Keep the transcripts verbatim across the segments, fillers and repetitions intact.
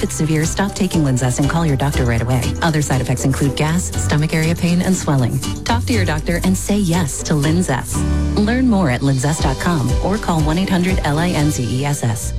If it's severe, stop taking Linzess and call your doctor right away. Other side effects include gas, stomach area pain, and swelling. Talk to your doctor and say yes to Linzess. Learn more at linzess dot com or call one eight hundred L I N Z E S S.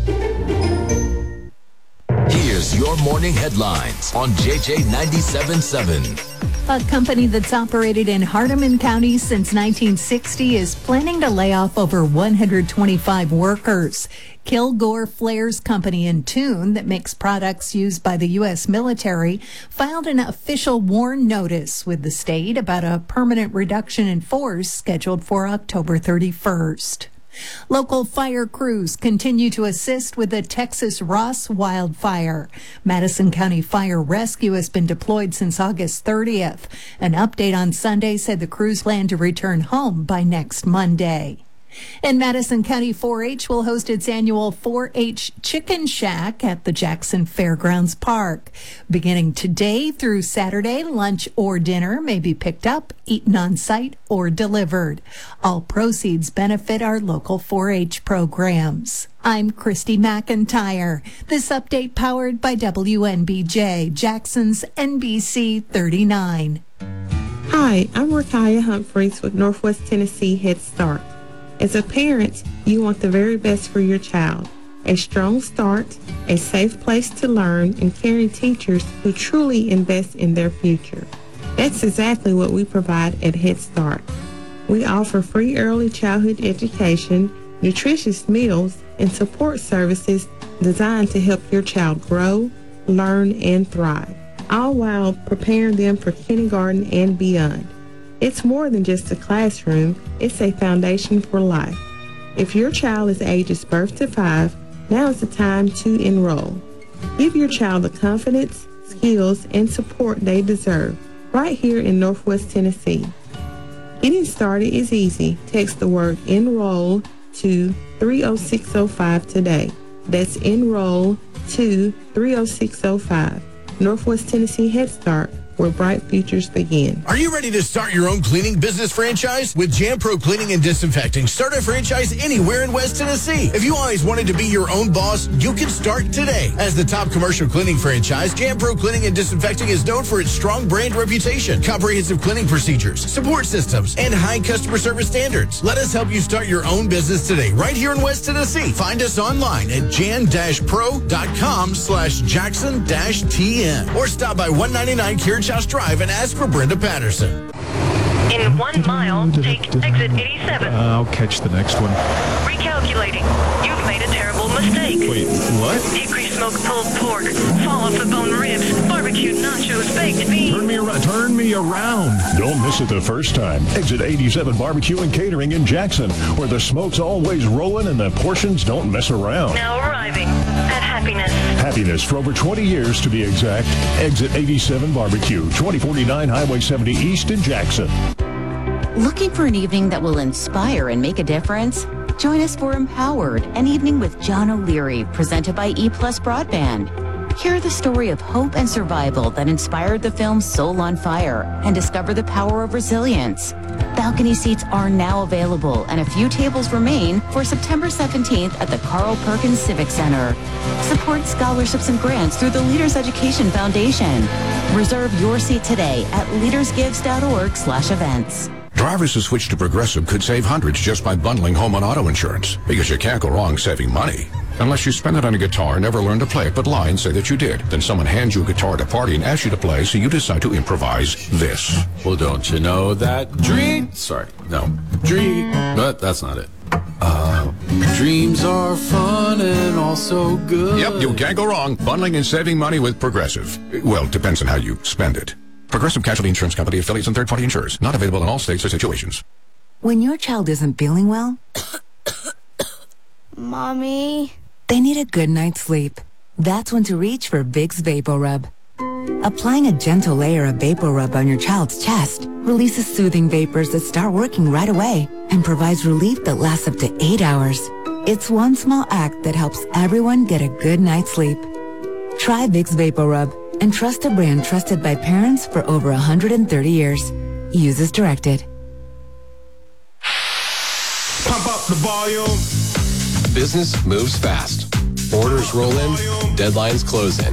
Here's your morning headlines on J J ninety-seven point seven. A company that's operated in Hardeman County since nineteen sixty is planning to lay off over one hundred twenty-five workers. Kilgore Flares Company in Tune, that makes products used by the U S military, filed an official warn notice with the state about a permanent reduction in force scheduled for October thirty-first. Local fire crews continue to assist with the Texas Ross wildfire. Madison County Fire Rescue has been deployed since August thirtieth. An update on Sunday said the crews plan to return home by next Monday. And Madison County four H will host its annual four H Chicken Shack at the Jackson Fairgrounds Park. Beginning today through Saturday, lunch or dinner may be picked up, eaten on site, or delivered. All proceeds benefit our local four H programs. I'm Christy McIntyre. This update powered by W N B J, Jackson's N B C thirty-nine. Hi, I'm Rakaya Humphreys with Northwest Tennessee Head Start. As a parent, you want the very best for your child. A strong start, a safe place to learn, and caring teachers who truly invest in their future. That's exactly what we provide at Head Start. We offer free early childhood education, nutritious meals, and support services designed to help your child grow, learn, and thrive, all while preparing them for kindergarten and beyond. It's more than just a classroom, it's a foundation for life. If your child is ages birth to five, now is the time to enroll. Give your child the confidence, skills, and support they deserve right here in Northwest Tennessee. Getting started is easy. Text the word enroll to three oh six oh five today. That's enroll to three oh six oh five. Northwest Tennessee Head Start, where bright futures begin. Are you ready to start your own cleaning business franchise? With Jan Pro Cleaning and Disinfecting, start a franchise anywhere in West Tennessee. If you always wanted to be your own boss, you can start today. As the top commercial cleaning franchise, Jan Pro Cleaning and Disinfecting is known for its strong brand reputation, comprehensive cleaning procedures, support systems, and high customer service standards. Let us help you start your own business today, right here in West Tennessee. Find us online at jan dash pro dot com slash jackson dash t n or stop by one ninety-nine Carriage House Drive and ask for Brenda Patterson. In one mile, take exit eighty-seven. I'll catch the next one. Recalculating. You've made a terrible mistake. Wait, what? Hickory smoked pulled pork, fall off the bone ribs, barbecued nachos, baked beans. Turn me around. Turn me around. Don't miss it the first time. Exit eighty-seven Barbecue and Catering in Jackson, where the smoke's always rolling and the portions don't mess around. Now arriving at Happiness. Happiness for over twenty years to be exact. Exit eighty-seven Barbecue, twenty forty-nine Highway seventy East in Jackson. Looking for an evening that will inspire and make a difference? Join us for Empowered, an evening with John O'Leary, presented by E Plus Broadband. Hear the story of hope and survival that inspired the film Soul on Fire, and discover the power of resilience. Balcony seats are now available, and a few tables remain for September seventeenth at the Carl Perkins Civic Center. Support scholarships and grants through the Leaders Education Foundation. Reserve your seat today at leadersgives.org slash events. Drivers who switch to Progressive could save hundreds just by bundling home and auto insurance, because you can't go wrong saving money. Unless you spend it on a guitar and never learn to play it, but lie and say that you did. Then someone hands you a guitar at a party and asks you to play, so you decide to improvise this. Well, don't you know that dream... Sorry, no. Dream... But that's not it. Uh, dreams are fun and also good. Yep, you can't go wrong bundling and saving money with Progressive. Well, depends on how you spend it. Progressive Casualty Insurance Company, affiliates, and third-party insurers. Not available in all states or situations. When your child isn't feeling well... Mommy... They need a good night's sleep. That's when to reach for Vicks VapoRub. Applying a gentle layer of VapoRub on your child's chest releases soothing vapors that start working right away and provides relief that lasts up to eight hours. It's one small act that helps everyone get a good night's sleep. Try Vicks VapoRub and trust a brand trusted by parents for over one hundred thirty years. Use as directed. Pump up the volume. Business moves fast. Orders roll in, deadlines close in.